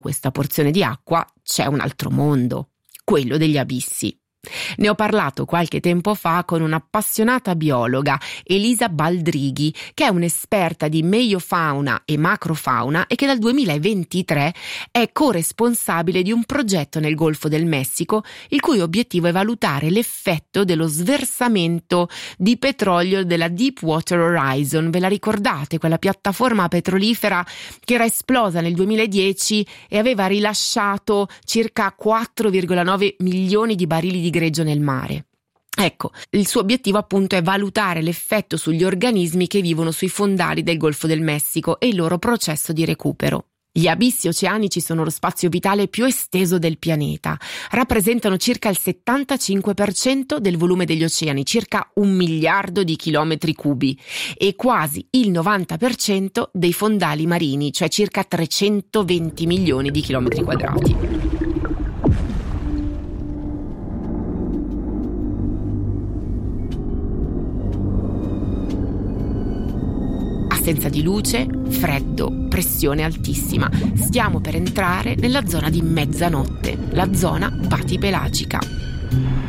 questa porzione di acqua c'è un altro mondo, quello degli abissi. Ne ho parlato qualche tempo fa con un'appassionata biologa, Elisa Baldrighi, che è un'esperta di meiofauna e macrofauna e che dal 2023 è corresponsabile di un progetto nel Golfo del Messico, il cui obiettivo è valutare l'effetto dello sversamento di petrolio della Deepwater Horizon. Ve la ricordate? Quella piattaforma petrolifera che era esplosa nel 2010 e aveva rilasciato circa 4,9 milioni di barili di greggio nel mare. Ecco, il suo obiettivo appunto è valutare l'effetto sugli organismi che vivono sui fondali del Golfo del Messico e il loro processo di recupero. Gli abissi oceanici sono lo spazio vitale più esteso del pianeta. Rappresentano circa il 75% del volume degli oceani, circa 1 miliardo di chilometri cubi, e quasi il 90% dei fondali marini, cioè circa 320 milioni di chilometri quadrati. Assenza di luce, freddo, pressione altissima. Stiamo per entrare nella zona di mezzanotte, la zona batipelagica.